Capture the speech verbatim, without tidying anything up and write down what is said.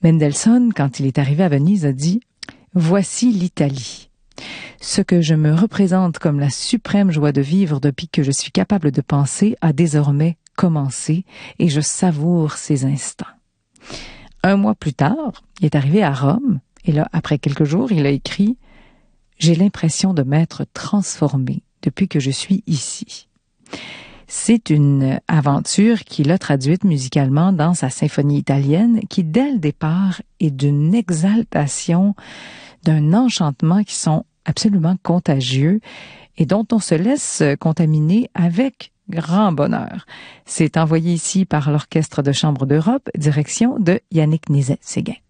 Mendelssohn, quand il est arrivé à Venise, a dit « Voici l'Italie. Ce que je me représente comme la suprême joie de vivre depuis que je suis capable de penser a désormais commencé et je savoure ces instants. » Un mois plus tard, il est arrivé à Rome et là, après quelques jours, il a écrit « J'ai l'impression de m'être transformé depuis que je suis ici. » C'est une aventure qu'il a traduite musicalement dans sa symphonie italienne qui, dès le départ, est d'une exaltation, d'un enchantement qui sont absolument contagieux et dont on se laisse contaminer avec grand bonheur. C'est envoyé ici par l'Orchestre de chambre d'Europe, direction de Yannick Nézet-Séguin.